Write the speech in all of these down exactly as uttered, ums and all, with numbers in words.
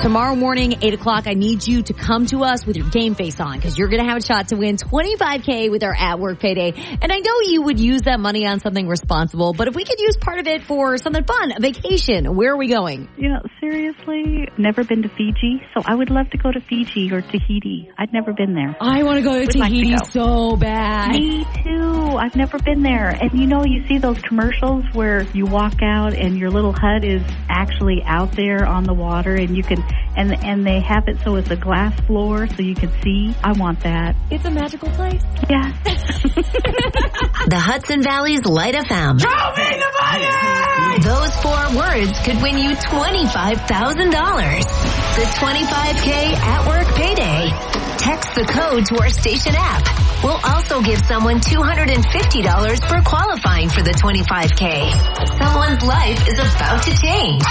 tomorrow morning, eight o'clock, I need you to come to us with your game face on because you're going to have a shot to win twenty-five K with our At Work Payday. And I know you would use that money on something responsible, but if we could use part of it for something fun, a vacation, where are we going? You know, seriously, never been to Fiji, so I would love to go to Fiji or Tahiti. I'd never been there. I want to go to would Tahiti like to go. so bad. Me too. I've never been there. And you know, you see those commercials where you walk out and your little hut is actually out there on the water and you can, and and they have it so it's a glass floor so you can see. I want that. It's a magical place. Yeah. The Hudson Valley's Light F M. Show me the money! Those four words could win you twenty-five thousand dollars. The twenty-five K At Work Payday. Text the code to our station app. We'll also give someone two hundred fifty dollars for qualifying for the twenty-five K. Someone's life is about to change.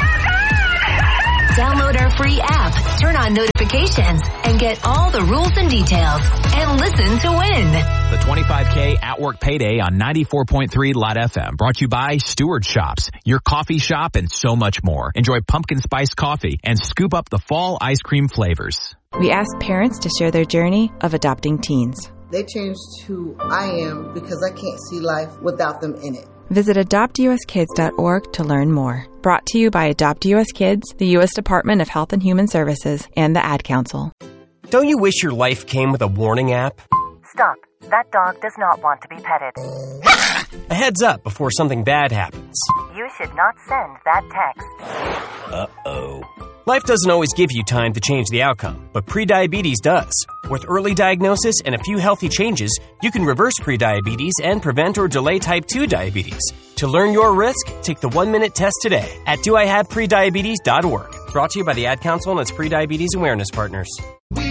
Download our free app, turn on notifications, and get all the rules and details. And listen to win. The twenty-five K At Work Payday on ninety-four point three Light F M. Brought to you by Stewart Shops, your coffee shop, and so much more. Enjoy pumpkin spice coffee and scoop up the fall ice cream flavors. We asked parents to share their journey of adopting teens. They changed who I am because I can't see life without them in it. Visit adopt u s kids dot org to learn more. Brought to you by Adopt U S Kids, the U S Department of Health and Human Services, and the Ad Council. Don't you wish your life came with a warning app? Stop. That dog does not want to be petted. A heads up before something bad happens. You should not send that text. Uh-oh. Life doesn't always give you time to change the outcome, but prediabetes does. With early diagnosis and a few healthy changes, you can reverse prediabetes and prevent or delay type two diabetes. To learn your risk, take the one-minute test today at do I have prediabetes dot org. Brought to you by the Ad Council and its prediabetes awareness partners.